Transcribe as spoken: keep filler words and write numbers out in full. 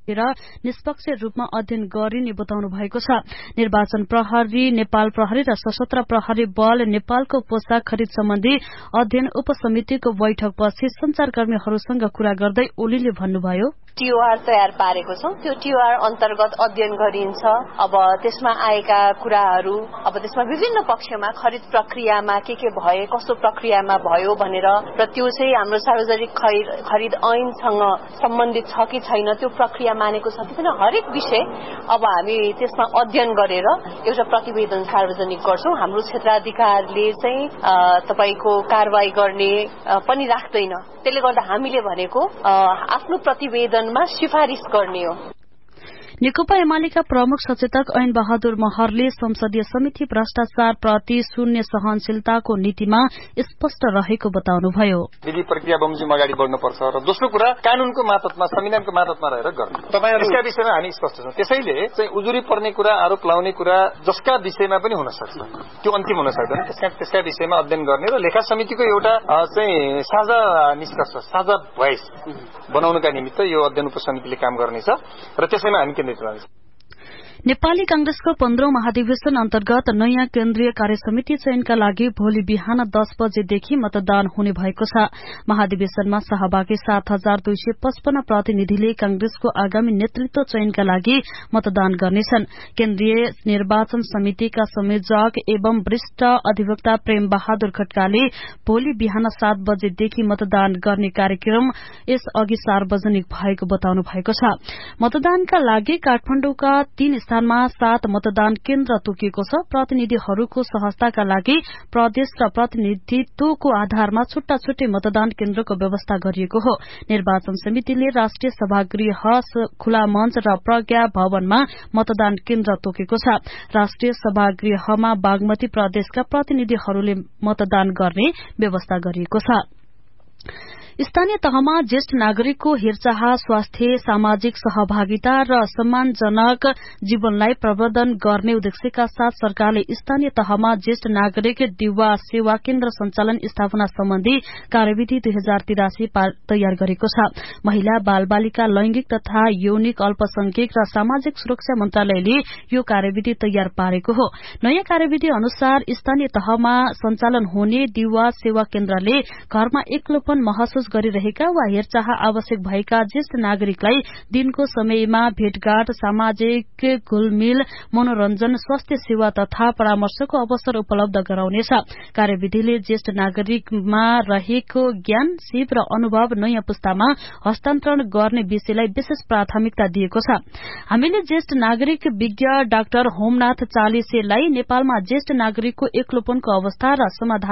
निष्पक्ष रूपमा अध्ययन गरिने बताउनु भएको छ। निर्वाचन प्रहरी, नेपाल प्रहरी र सशस्त्र प्रहरी बल नेपालको पोशाक खरिद सम्बन्धी अध्ययन उपसमितिको बैठकपछि संचारकर्मीहरूसँग कुरा गर्दै ओलीले भन्नुभयो, टीओआर तयार पारेको छौं। त्यो टीओआर अन्तर्गत अध्ययन गरिन्छ। अब त्यसमा आएका कुराहरू, अब त्यसमा विभिन्न पक्षमा खरिद प्रक्रियामा के के भए, कस्तो प्रक्रियामा भयो भनेर र त्यो चाहिँ हाम्रो सार्वजनिक खरिद ऐनसँग सम्बन्धित छ कि छैन, त्यो प्रक्रिया मानेको छ कि छैन, हरेक विषय अब हामी त्यसमा अध्ययन गरेर एउटा प्रतिवेदन सार्वजनिक गर्छौं। हाम्रो क्षेत्राधिकारले चाहिँ तपाईको कारबाही गर्ने पनि राख्दैन। त्यसले गर्दा हामीले भनेको आफ्नो प्रतिवेदनमा सिफारिस गर्ने हो। नेकपा एमालेका प्रमुख सचेतक ऐन बहादुर महरले संसदीय समिति भ्रष्टाचार प्रति शून्य सहनशीलताको नीतिमा स्पष्ट रहेको बताउनुभयो। विधि प्रक्रिया बमोजिम अगाडि बढ्नुपर्छ र दोस्रो कुरा कानूनको मातहतमा, संविधानको मातहतमा रहेर गर्ने। तपाईहरु यसका विषयमा हामी स्पष्ट छौं। त्यसैले चाहिँ उजुरी पर्ने कुरा, आरोप लाउने कुरा जसका विषयमा पनि हुन सक्छ, त्यो अन्तिम हुन सक्दैन। त्यसका त्यसका विषयमा अध्ययन गर्ने र लेखा समितिको एउटा चाहिँ साझा निष्कर्ष, साझा भोइस बनाउनका निमित्त यो अध्ययन उपसमितिले काम गर्नेछ र त्यसैमा हामी केन्द्रित रहन्छौं। नेपाली कांग्रेसको पन्ध्रौं महाधिवेशन अन्तर्गत नयाँ केन्द्रीय कार्यसमिति चयनका लागि भोलि बिहान दस बजेदेखि मतदान हुने भएको छ। महाधिवेशनमा सहभागी सात हजार दुई सय पचपन्न प्रतिनिधिले कांग्रेसको आगामी नेतृत्व चयनका लागि मतदान गर्नेछन्। केन्द्रीय निर्वाचन समितिका संयोजक एवं वरिष्ठ अधिवक्ता प्रेम बहादुर खड्काले भोलि बिहान सात बजेदेखि मतदान गर्ने कार्यक्रम यसअघि सार्वजनिक भएको बताउनु भएको छ। मतदानका लागि काठमाडौँका तीन स्थानमा सात मतदान केन्द्र तोकिएको छ। प्रतिनिधिहरूको सहजताका लागि प्रदेश र प्रतिनिधित्वको आधारमा छुट्टा छुट्टै मतदान केन्द्रको व्यवस्था गरिएको हो। निर्वाचन समितिले राष्ट्रिय सभागृह, खुला मञ्च र प्रज्ञा भवनमा मतदान केन्द्र तोकेको छ। राष्ट्रिय सभागृहमा बागमती प्रदेशका प्रतिनिधिहरूले मतदान गर्ने व्यवस्था गरिएको छ। स्थानीय तहमा ज्येष्ठ नागरिकको हेरचाह, स्वास्थ्य, सामाजिक सहभागिता र सम्मानजनक जीवनलाई प्रवर्धन गर्ने उद्देश्यका साथ सरकारले स्थानीय तहमा ज्येष्ठ नागरिक दिवा सेवा केन्द्र सञ्चालन स्थापना सम्बन्धी कार्यविधि दुई हजार तिरासी तयार गरेको छ। महिला, बाल बालिका, लैंगिक तथा यौनिक अल्पसंख्यक र सामाजिक सुरक्षा मन्त्रालयले यो कार्यविधि तयार पारेको हो। नयाँ कार्यविधि अनुसार स्थानीय तहमा सञ्चालन हुने दिवा सेवा केन्द्रले घरमा एक्लोपन महसुस गरिरहेका वा हेरचाह आवश्यक भएका ज्येष्ठ नागरिकलाई दिनको समयमा भेटघाट, सामाजिक घुलमिल, मनोरञ्जन, स्वास्थ्य सेवा तथा परामर्शको अवसर उपलब्ध गराउनेछ। कार्यविधिले ज्येष्ठ नागरिकमा रहेको ज्ञान, सिप र अनुभव नयाँ पुस्तामा हस्तान्तरण गर्ने विषयलाई विशेष प्राथमिकता दिएको छ। हामीले ज्येष्ठ नागरिक विज्ञ डाक्टर होमनाथ चालिसेलाई नेपालमा ज्येष्ठ नागरिकको एक्लोपनको अवस्था र समाधान